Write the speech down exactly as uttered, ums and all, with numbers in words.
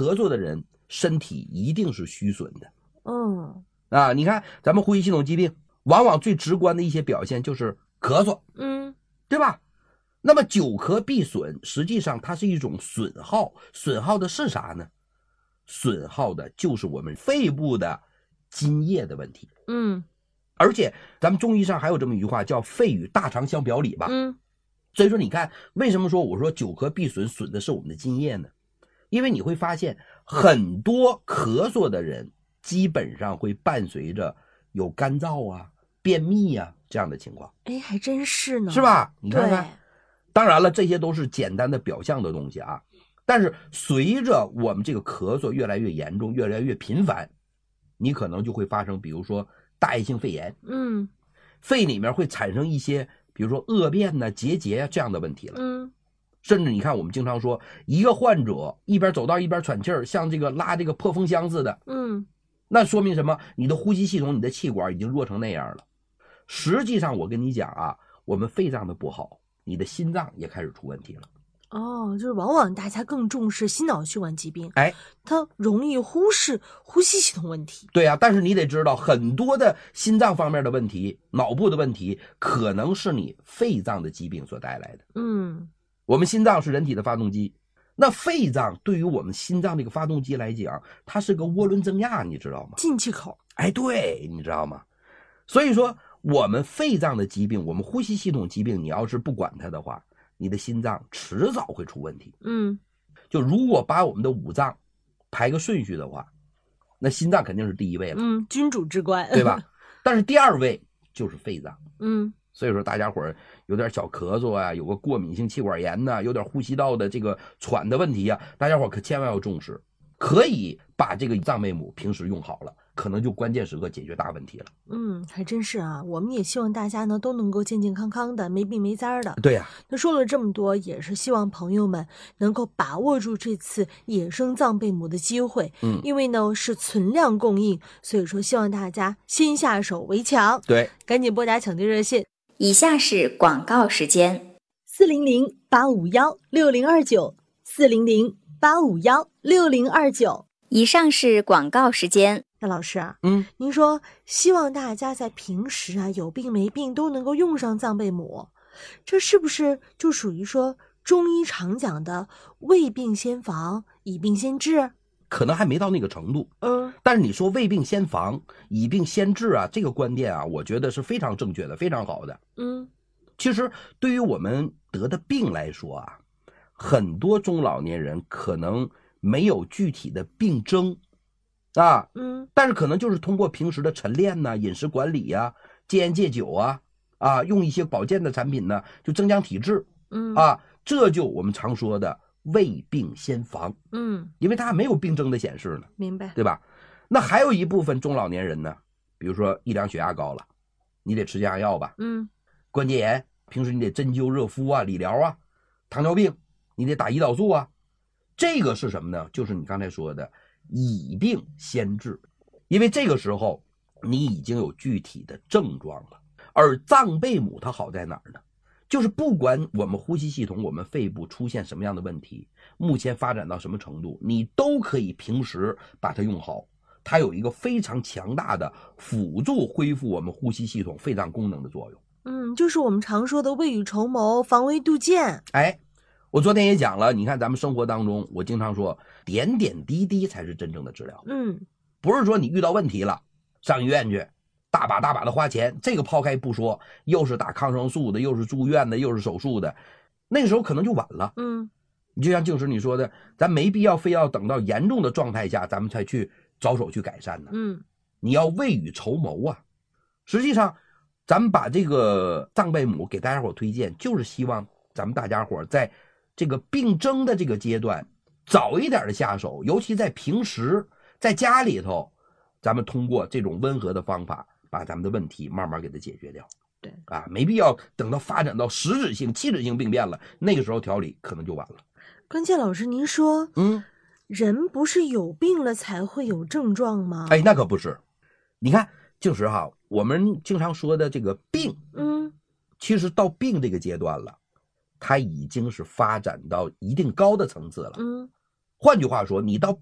咳嗽的人身体一定是虚损的。 嗯啊，你看咱们呼吸系统疾病往往最直观的一些表现就是咳嗽， 嗯， 对吧？那么久咳必损，实际上它是一种损耗，损耗的是啥呢？损耗的就是我们肺部的津液的问题。 嗯， 而且咱们中医上还有这么一句话，叫肺与大肠相表里吧。 嗯， 所以说你看为什么说我说久咳必损，损的是我们的津液呢？因为你会发现很多咳嗽的人基本上会伴随着有干燥啊、便秘啊这样的情况。 哎，还真是呢， 是吧？你看看， 对， 当然了，这些都是简单的表象的东西啊。但是随着我们这个咳嗽越来越严重，越来越频繁，你可能就会发生，比如说大叶性肺炎， 嗯肺里面会产生一些，比如说恶便呐、结节啊这样的问题了。 嗯， 甚至你看，我们经常说，一个患者一边走道一边喘气儿，像这个拉这个破风箱似的， 嗯， 那说明什么？你的呼吸系统、你的气管已经弱成那样了。实际上，我跟你讲啊，我们肺脏的不好，你的心脏也开始出问题了。 哦，就是往往大家更重视心脑血管疾病， 哎， 它容易忽视呼吸系统问题。 对啊，但是你得知道，很多的心脏方面的问题、脑部的问题，可能是你肺脏的疾病所带来的。 嗯， 我们心脏是人体的发动机，那肺脏对于我们心脏这个发动机来讲，它是个涡轮增压，你知道吗？ 进气口。 哎，对，你知道吗？所以说，我们肺脏的疾病，我们呼吸系统疾病，你要是不管它的话，你的心脏迟早会出问题。 嗯， 就如果把我们的五脏排个顺序的话，那心脏肯定是第一位了， 嗯，君主之官， 对吧？但是第二位就是肺脏。 嗯， 所以说大家伙儿有点小咳嗽啊，有个过敏性气管炎呐、啊，有点呼吸道的这个喘的问题啊，大家伙儿可千万要重视。可以把这个脏贝母平时用好了，可能就关键时刻解决大问题了。 嗯，还真是啊。我们也希望大家呢都能够健健康康的，没病没灾的。 对呀、啊， 那说了这么多，也是希望朋友们能够把握住这次野生藏贝母的机会。 嗯， 因为呢是存量供应，所以说希望大家先下手为强。 对， 赶紧拨打抢救热线。 以下是广告时间： 四零零八五幺六零二九，四零零八五幺六零二九。 以上是广告时间。 那老师啊， 嗯， 您说希望大家在平时啊有病没病都能够用上藏贝母，这是不是就属于说中医常讲的未病先防，以病先治？ 可能还没到那个程度。 嗯， 但是你说未病先防，以病先治啊，这个观点啊，我觉得是非常正确的，非常好的。 嗯， 其实对于我们得的病来说啊，很多中老年人可能没有具体的病征啊， 嗯， 但是可能就是通过平时的晨练呐、饮食管理呀、啊、戒烟戒酒啊，啊，用一些保健的产品呢，就增强体质， 嗯， 啊，这就我们常说的未病先防， 嗯， 因为它还没有病征的显示呢， 明白。 对吧？那还有一部分中老年人呢，比如说一量血压高了，你得吃降压药吧， 嗯， 关节炎，平时你得针灸热敷啊、理疗啊，糖尿病你得打胰岛素啊，这个是什么呢？就是你刚才说的以病先治，因为这个时候你已经有具体的症状了。而藏贝母它好在哪儿呢？就是不管我们呼吸系统、我们肺部出现什么样的问题，目前发展到什么程度，你都可以平时把它用好。它有一个非常强大的辅助恢复我们呼吸系统、肺脏功能的作用。 嗯，就是我们常说的未雨绸缪、防微杜渐。 哎，我昨天也讲了，你看咱们生活当中，我经常说点点滴滴才是真正的治疗。 嗯， 不是说你遇到问题了上医院去大把大把的花钱，这个抛开不说，又是打抗生素的，又是住院的，又是手术的，那个时候可能就晚了。 嗯， 你就像静时你说的，咱没必要非要等到严重的状态下咱们才去着手去改善呢。 嗯， 你要未雨绸缪啊。实际上咱们把这个藏贝母给大家伙推荐，就是希望咱们大家伙在这个病征的这个阶段早一点的下手，尤其在平时在家里头，咱们通过这种温和的方法把咱们的问题慢慢给它解决掉。 对啊，没必要等到发展到实质性、器质性病变了，那个时候调理可能就晚了。 关键老师您说， 嗯， 人不是有病了才会有症状吗？ 哎，那可不是。你看静时哈，我们经常说的这个病， 嗯， 其实到病这个阶段了，它已经是发展到一定高的层次了。 嗯， 换句话说，你到